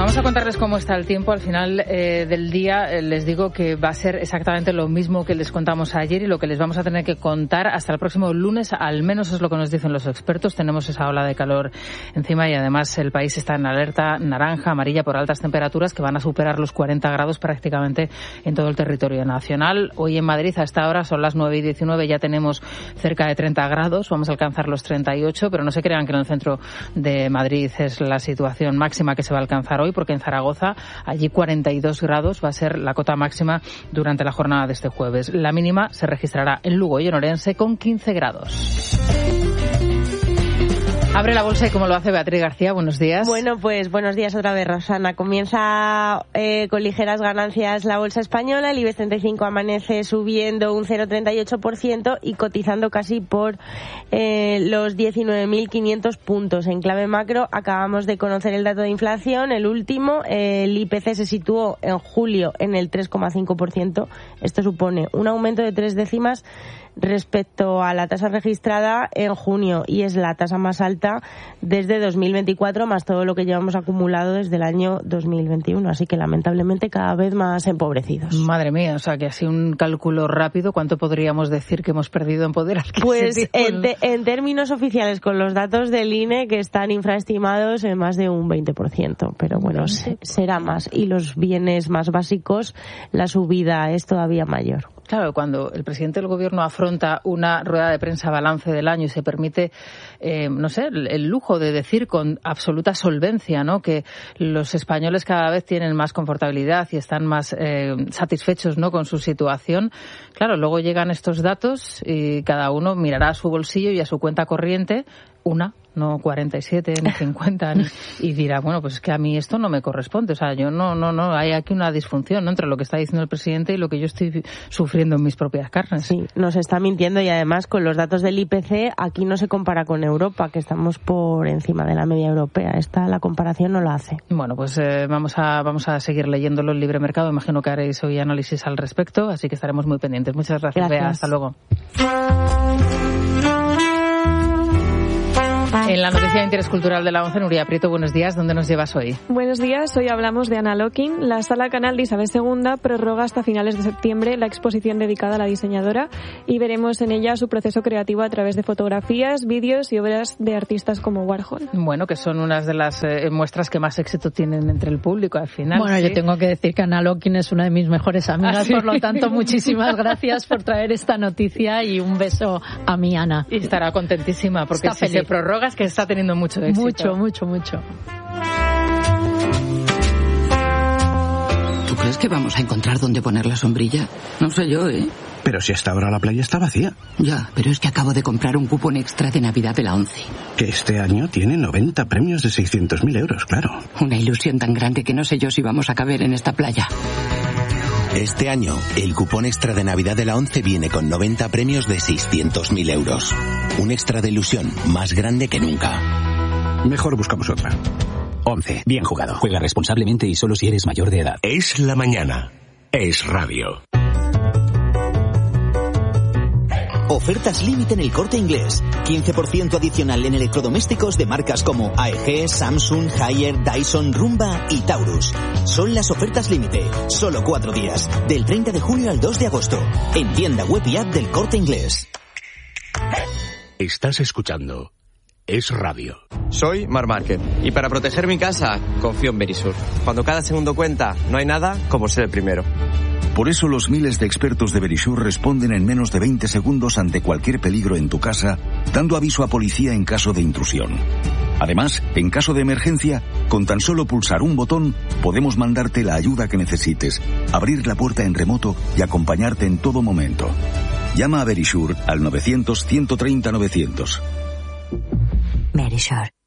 Vamos a contarles cómo está el tiempo. Al final del día les digo que va a ser exactamente lo mismo que les contamos ayer y lo que les vamos a tener que contar hasta el próximo lunes, al menos es lo que nos dicen los expertos. Tenemos esa ola de calor encima y además el país está en alerta naranja, amarilla por altas temperaturas que van a superar los 40 grados prácticamente en todo el territorio nacional. Hoy en Madrid a esta hora son las 9:19, ya tenemos cerca de 30 grados, vamos a alcanzar los 38, pero no se crean que en el centro de Madrid es la situación máxima que se va a alcanzar hoy, porque en Zaragoza, allí 42 grados va a ser la cota máxima durante la jornada de este jueves. La mínima se registrará en Lugo y en Orense con 15 grados. Abre la bolsa y como lo hace Beatriz García, buenos días. Bueno, pues buenos días otra vez, Rosana. Comienza con ligeras ganancias la bolsa española. El IBEX 35 amanece subiendo un 0,38% y cotizando casi por los 19.500 puntos. En clave macro acabamos de conocer el dato de inflación, el último. El IPC se situó en julio en el 3,5%. Esto supone un aumento de 3 décimas respecto a la tasa registrada en junio y es la tasa más alta desde 2024 más todo lo que llevamos acumulado desde el año 2021, así que lamentablemente cada vez más empobrecidos. Madre mía, o sea que así un cálculo rápido, ¿cuánto podríamos decir que hemos perdido en poder adquisitivo? Pues en términos oficiales con los datos del INE que están infraestimados en más de un 20%, pero bueno, será más y los bienes más básicos la subida es todavía mayor. Claro, cuando el presidente del gobierno afronta una rueda de prensa balance del año y se permite, el lujo de decir con absoluta solvencia, ¿no?, que los españoles cada vez tienen más confortabilidad y están más satisfechos, ¿no?, con su situación. Claro, luego llegan estos datos y cada uno mirará a su bolsillo y a su cuenta corriente, no 47 ni 50 y dirá, bueno, pues es que a mí esto no me corresponde, o sea, yo no, hay aquí una disfunción, ¿no?, entre lo que está diciendo el presidente y lo que yo estoy sufriendo en mis propias carnes. Sí, nos está mintiendo y además con los datos del IPC aquí no se compara con Europa, que estamos por encima de la media europea. La comparación no la hace. Bueno, pues vamos a seguir leyéndolo en Libre Mercado. Imagino que haréis hoy análisis al respecto, así que estaremos muy pendientes. Muchas gracias. Bea, hasta luego. En la noticia de interés cultural de la 11, Nuria Prieto, buenos días. ¿Dónde nos llevas hoy? Buenos días. Hoy hablamos de Ana Locking. La Sala Canal de Isabel II prorroga hasta finales de septiembre la exposición dedicada a la diseñadora y veremos en ella su proceso creativo a través de fotografías, vídeos y obras de artistas como Warhol. Bueno, que son unas de las muestras que más éxito tienen entre el público al final. Bueno, ¿sí? Yo tengo que decir que Ana Locking es una de mis mejores amigas, ¿sí? Por lo tanto, muchísimas gracias por traer esta noticia y un beso a mi Ana. Y estará contentísima porque está si feliz. Se prorroga es que está teniendo mucho éxito. Mucho. ¿Tú crees que vamos a encontrar dónde poner la sombrilla? No sé yo, ¿eh? Pero si hasta ahora la playa está vacía. Ya, pero es que acabo de comprar un cupón extra de Navidad de la 11. Que este año tiene 90 premios de 600.000 euros, claro. Una ilusión tan grande que no sé yo si vamos a caber en esta playa. Este año, el cupón extra de Navidad de la 11 viene con 90 premios de 600.000 euros. Un extra de ilusión más grande que nunca. Mejor buscamos otra. 11. Bien jugado. Juega responsablemente y solo si eres mayor de edad. Es la mañana. Es radio. Ofertas límite en El Corte Inglés. 15% adicional en electrodomésticos de marcas como AEG, Samsung, Haier, Dyson, Rumba y Taurus. Son las ofertas límite. Solo 4 días. Del 30 de julio al 2 de agosto. En tienda web y app del Corte Inglés. Estás escuchando Es Radio. Soy Mar Márquez y para proteger mi casa confío en Verisur. Cuando cada segundo cuenta, no hay nada como ser el primero. Por eso los miles de expertos de Verisur responden en menos de 20 segundos ante cualquier peligro en tu casa, dando aviso a policía en caso de intrusión. Además, en caso de emergencia, con tan solo pulsar un botón, podemos mandarte la ayuda que necesites, abrir la puerta en remoto y acompañarte en todo momento. Llama a Verisur al 900 130 900. Verisur.